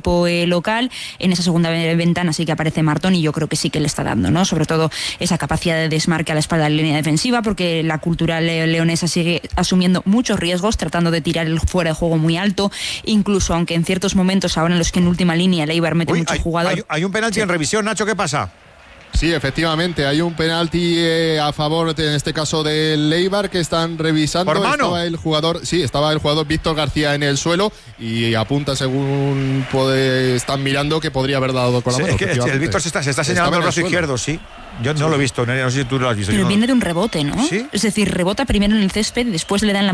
equipo local. En esa segunda ventana sí que aparece Martón y yo creo que sí que le está dando, ¿no? Sobre todo esa capacidad de desmarque a la espalda de la línea defensiva, porque la cultural leonesa sigue asumiendo muchos riesgos, tratando de tirar el fuera de juego muy alto, incluso aunque en ciertos momentos, ahora en los que en última línea el Eibar mete mucho jugador. Hay un penalti en revisión, Nacho, ¿qué pasa? Sí, efectivamente, hay un penalti a favor, en este caso del Eibar, que están revisando. ¿Por mano? Estaba el jugador Víctor García en el suelo y apunta, según están mirando, que podría haber dado con la mano. Es que el Víctor se está señalando el brazo izquierdo, sí. Yo no lo he visto, no sé si tú lo has visto. Pero viene de un rebote, ¿no? ¿Sí? Es decir, rebota primero en el césped y después le dan la